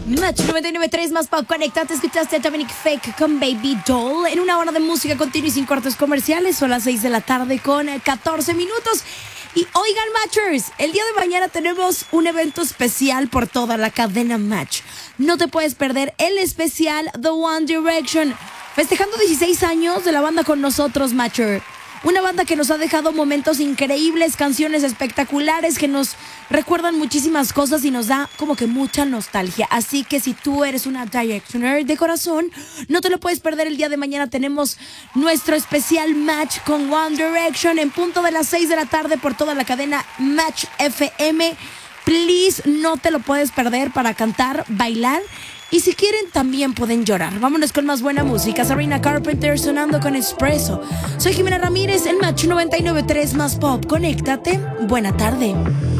Match 99.3 más pop. Conectate, escuchaste a Dominic Fake con Baby Doll en una hora de música continua y sin cortes comerciales. Son las 6 de la tarde con 14 minutos. Y oigan, Matchers, el día de mañana tenemos un evento especial por toda la cadena Match. No te puedes perder el especial The One Direction, festejando 16 años de la banda con nosotros, Matcher. Una banda que nos ha dejado momentos increíbles, canciones espectaculares que nos recuerdan muchísimas cosas y nos da como que mucha nostalgia. Así que si tú eres una Directioner de corazón, no te lo puedes perder. El día de mañana tenemos nuestro especial Match con One Direction en punto de las 6 de la tarde por toda la cadena Match FM. Please, no te lo puedes perder para cantar, bailar. Y si quieren, también pueden llorar. Vámonos con más buena música. Sabrina Carpenter sonando con Espresso. Soy Jimena Ramírez en Match 99.3 más pop. Conéctate. Buena tarde.